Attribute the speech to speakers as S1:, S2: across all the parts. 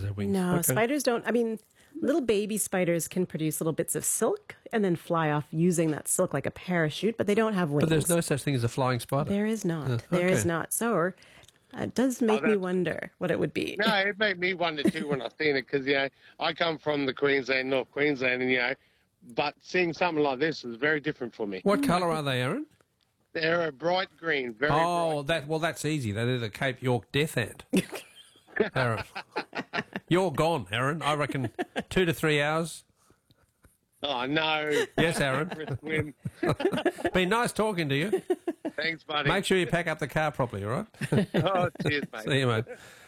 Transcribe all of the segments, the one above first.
S1: their wings.
S2: No,
S1: Okay.
S2: spiders don't. I mean, little baby spiders can produce little bits of silk and then fly off using that silk like a parachute, but they don't have wings.
S1: But there's no such thing as a flying spider.
S2: There is not.
S1: Yeah,
S2: There is
S1: okay.
S2: not. So it does make me
S3: that's-
S2: wonder what it would be.
S3: No, it made me wonder too when I seen it because, I come from the Queensland, North Queensland, and, but seeing something like this is very different for me.
S1: What colour are they, Aaron?
S3: They're a bright green, very
S1: Oh,
S3: bright.
S1: that's easy. They're the Cape York death ant. Aaron. You're gone, Aaron. I reckon 2 to 3 hours.
S3: Oh, no.
S1: Yes, Aaron.
S3: Win.
S1: Been nice talking to you.
S3: Thanks, buddy.
S1: Make sure you pack up the car properly, all right?
S3: Oh, cheers, mate.
S1: See you, mate.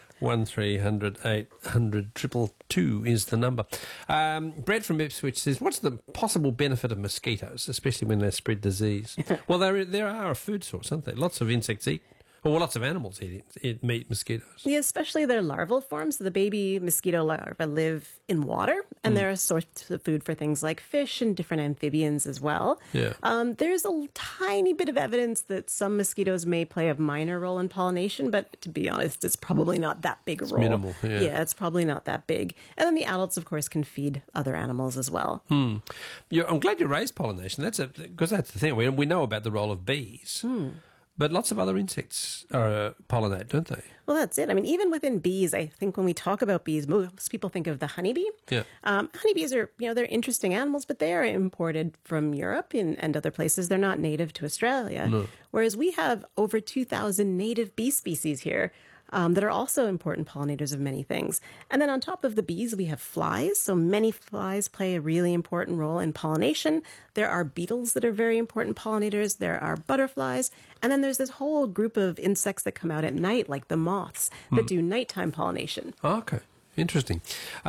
S1: 1300 800 222 is the number. Brett from Ipswich says, what's the possible benefit of mosquitoes, especially when they spread disease? Well, there are a food source, aren't they? Lots of insects eat, or lots of animals eat mosquitoes.
S2: Yeah, especially their larval forms. The baby mosquito larvae live in water, and they're a source of food for things like fish and different amphibians as well.
S1: Yeah.
S2: There's a tiny bit of evidence that some mosquitoes may play a minor role in pollination, but to be honest, it's probably not that big a role.
S1: minimal, yeah.
S2: It's probably not that big. And then the adults, of course, can feed other animals as well.
S1: I'm glad you raised pollination. Because that's the thing. We know about the role of bees. But lots of other insects pollinate, don't they?
S2: Well, that's it. I mean, even within bees, I think when we talk about bees, most people think of the honeybee.
S1: Yeah.
S2: Honeybees are, they're interesting animals, but they are imported from Europe and other places. They're not native to Australia.
S1: No.
S2: Whereas we have over 2,000 native bee species here. That are also important pollinators of many things. And then on top of the bees, we have flies. So many flies play a really important role in pollination. There are beetles that are very important pollinators. There are butterflies. And then there's this whole group of insects that come out at night, like the moths, that do nighttime pollination.
S1: Oh, okay. Interesting.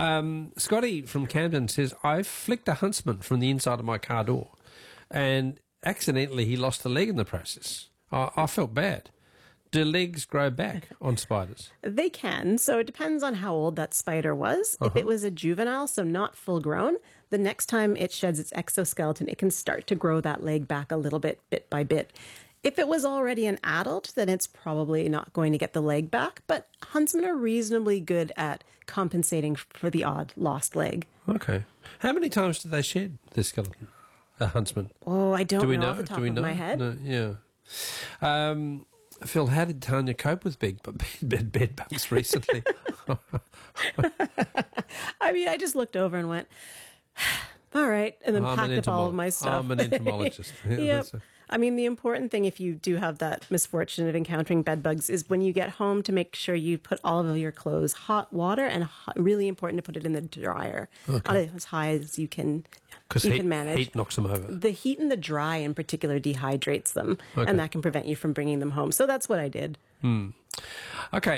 S1: Scotty from Camden says, I flicked a huntsman from the inside of my car door and accidentally he lost a leg in the process. I felt bad. Do legs grow back on spiders?
S2: They can. So it depends on how old that spider was. If it was a juvenile, so not full grown, the next time it sheds its exoskeleton, it can start to grow that leg back a little bit by bit. If it was already an adult, then it's probably not going to get the leg back. But huntsmen are reasonably good at compensating for the odd lost leg.
S1: Okay. How many times do they shed the skeleton, a huntsman?
S2: Oh, I don't
S1: Do we
S2: know
S1: know?
S2: off the top
S1: Do we
S2: of
S1: know?
S2: my head.
S1: No, yeah. Phil, how did Tanya cope with bed bugs recently?
S2: I mean, I just looked over and went, all right, and then
S1: I'm
S2: packed
S1: an
S2: up all of my stuff.
S1: I'm an entomologist. Yeah,
S2: Yep.
S1: that's
S2: I mean, the important thing if you do have that misfortune of encountering bed bugs is when you get home to make sure you put all of your clothes hot water and really important to put it in the dryer on as high as you can.
S1: Because
S2: You can manage.
S1: heat knocks them over.
S2: The heat in the dry in particular dehydrates them,
S1: Okay.
S2: and that can prevent you from bringing them home. So that's what I did.
S1: Okay.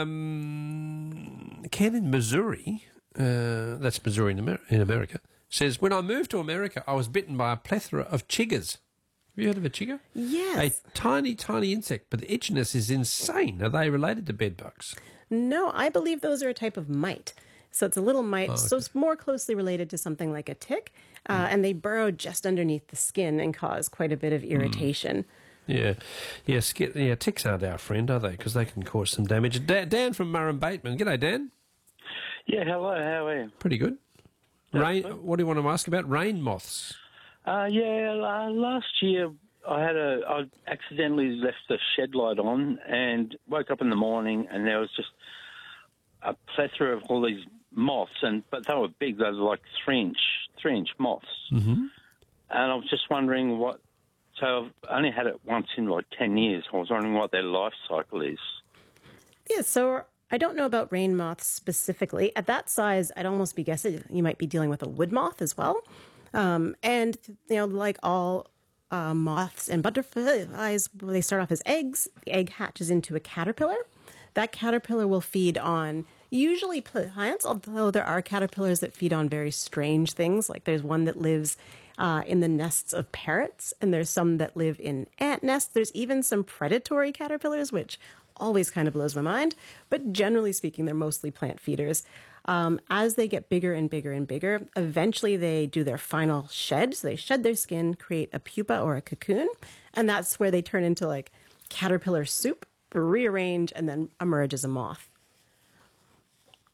S1: Ken in Missouri, that's Missouri in America, says, when I moved to America, I was bitten by a plethora of chiggers. Have you heard of a chigger?
S2: Yes.
S1: A tiny, tiny insect, but the itchiness is insane. Are they related to bed bugs?
S2: No, I believe those are a type of mite. So it's a little mite, so it's more closely related to something like a tick, and they burrow just underneath the skin and cause quite a bit of irritation.
S1: Yeah. Ticks aren't our friend, are they? Because they can cause some damage. Dan from Murrum Bateman. G'day, Dan.
S4: Yeah, hello, how are you?
S1: Pretty good. What do you want to ask about? Rain moths.
S4: Last year I accidentally left the shed light on and woke up in the morning and there was just a plethora of all these moths, but they were big. They were like 3-inch moths. Mm-hmm. And I was just wondering so I've only had it once in like 10 years. I was wondering what their life cycle is.
S2: Yeah, so I don't know about rain moths specifically. At that size, I'd almost be guessing you might be dealing with a wood moth as well. And, like all moths and butterflies, they start off as eggs. The egg hatches into a caterpillar. That caterpillar will feed on usually plants, although there are caterpillars that feed on very strange things. Like there's one that lives in the nests of parrots, and there's some that live in ant nests. There's even some predatory caterpillars, which always kind of blows my mind. But generally speaking, they're mostly plant feeders. As they get bigger and bigger and bigger, eventually they do their final shed. So they shed their skin, create a pupa or a cocoon, and that's where they turn into like caterpillar soup, rearrange, and then emerge as a moth.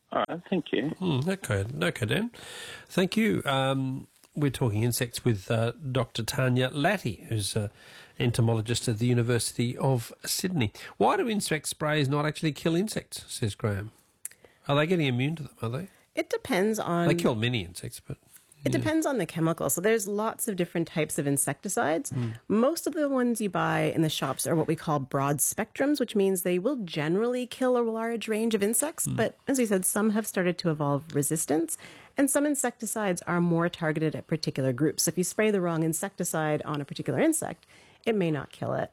S4: All right, thank you.
S1: Okay, Dan. Thank you. We're talking insects with Dr. Tanya Latty, who's an entomologist at the University of Sydney. Why do insect sprays not actually kill insects, says Graham? Are they getting immune to them, are they?
S2: It depends on...
S1: They kill many insects, but...
S2: It depends on the chemical. So there's lots of different types of insecticides. Most of the ones you buy in the shops are what we call broad spectrums, which means they will generally kill a large range of insects. But as we said, some have started to evolve resistance, and some insecticides are more targeted at particular groups. So if you spray the wrong insecticide on a particular insect, it may not kill it.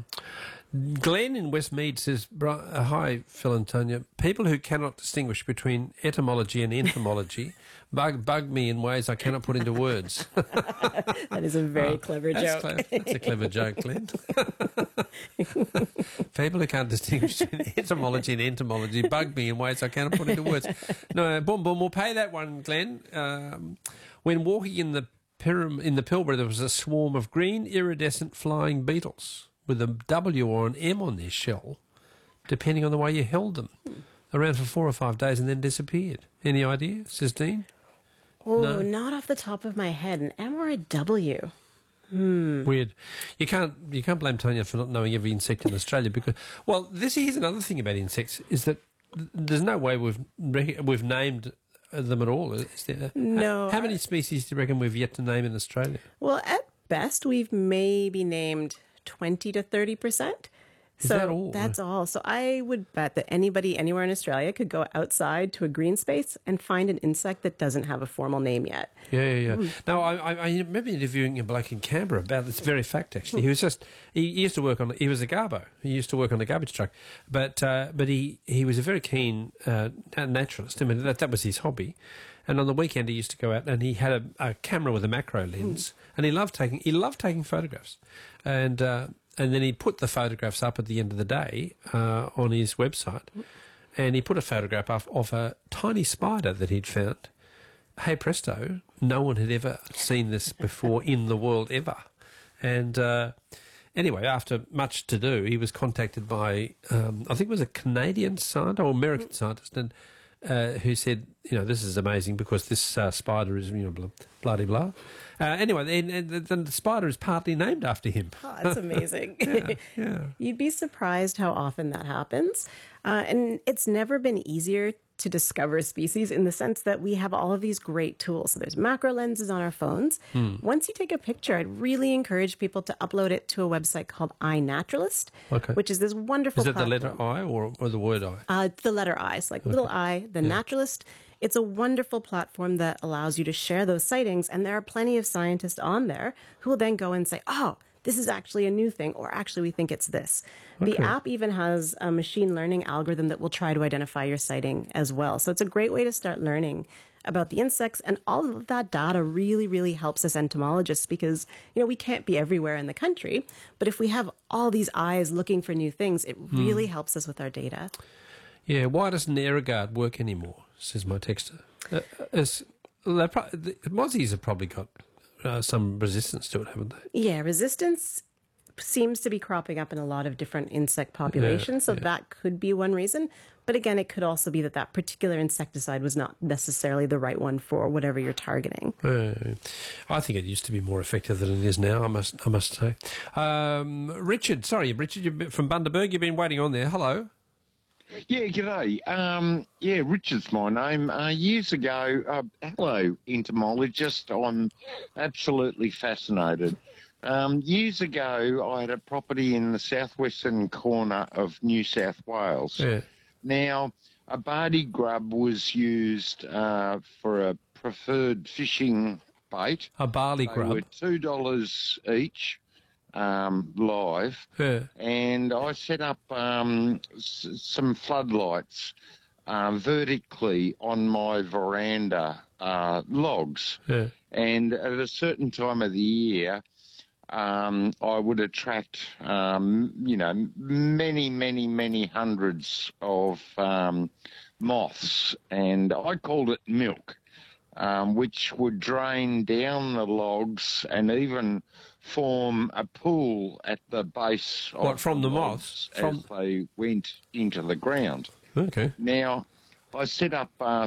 S1: Glenn in Westmead says, hi, Phil and Tanya. People who cannot distinguish between etymology and entomology bug me in ways I cannot put into words.
S2: That is a very clever joke.
S1: That's a clever joke, Glenn. People who can't distinguish between etymology and entomology bug me in ways I cannot put into words. No, boom, we'll pay that one, Glenn. When walking in the Pilbara, there was a swarm of green iridescent flying beetles with a W or an M on their shell, depending on the way you held them. Around for 4 or 5 days and then disappeared. Any idea, says Dean?
S2: Oh,
S1: No.
S2: not off the top of my head. An M or a W?
S1: Weird. You can't blame Tanya for not knowing every insect in Australia because, well, here's another thing about insects is that there's no way we've named them at all, is there?
S2: No.
S1: How many species do you reckon we've yet to name in Australia?
S2: Well, at best, we've maybe named 20 to 30%.
S1: Is that all?
S2: That's all. So I would bet that anybody anywhere in Australia could go outside to a green space and find an insect that doesn't have a formal name yet.
S1: Yeah. No, I remember interviewing a bloke in Canberra about this very fact, actually. He used to work he was a garbo. He used to work on a garbage truck. But he was a very keen naturalist. I mean, that was his hobby. And on the weekend he used to go out and he had a camera with a macro lens and he loved taking photographs. And then he put the photographs up at the end of the day on his website. And he put a photograph up of a tiny spider that he'd found. Hey presto, no one had ever seen this before in the world ever. And anyway, after much to do, he was contacted by, I think it was a Canadian scientist or American scientist, and who said, this is amazing because this spider is, bloody blah. Anyway, the spider is partly named after him.
S2: Oh, that's amazing.
S1: Yeah.
S2: You'd be surprised how often that happens. And it's never been easier to discover species in the sense that we have all of these great tools. So there's macro lenses on our phones. Once you take a picture, I'd really encourage people to upload it to a website called iNaturalist, which is this wonderful
S1: Is it
S2: platform.
S1: the letter I or the word I?
S2: The letter I, so like little I, the naturalist. It's a wonderful platform that allows you to share those sightings, and there are plenty of scientists on there who will then go and say, oh, this is actually a new thing, or actually we think it's this. The app even has a machine learning algorithm that will try to identify your sighting as well. So it's a great way to start learning about the insects, and all of that data really, really helps us entomologists because, we can't be everywhere in the country, but if we have all these eyes looking for new things, it really helps us with our data.
S1: Yeah, why doesn't AeroGuard work anymore, says my texter. Mozzies have probably got some resistance to it, haven't they?
S2: Yeah, resistance seems to be cropping up in a lot of different insect populations, so that could be one reason. But again, it could also be that particular insecticide was not necessarily the right one for whatever you're targeting.
S1: I think it used to be more effective than it is now, I must say. Richard, you're from Bundaberg, you've been waiting on there. Hello.
S5: Yeah, g'day. Richard's my name. Years ago, hello, entomologist. I'm absolutely fascinated. Years ago, I had a property in the southwestern corner of New South Wales.
S1: Yeah.
S5: Now, a Bardi grub was used for a preferred fishing bait.
S1: A barley
S5: They
S1: grub.
S5: were $2 each. Live, and I set up some floodlights vertically on my veranda logs, and at a certain time of the year, I would attract, many hundreds of moths, and I called it milk, which would drain down the logs and even form a pool at the base of
S1: from the
S5: logs
S1: moths?
S5: as they went into the ground.
S1: Okay.
S5: Now, I set up